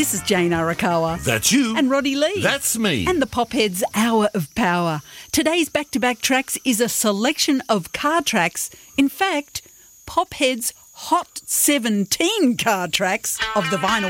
This is Jane Arakawa. That's you. And Roddy Lee. That's me. And the Popheads Hour of Power. Today's back-to-back tracks is a selection of car tracks. In fact, Popheads' Hot 17 car tracks of the vinyl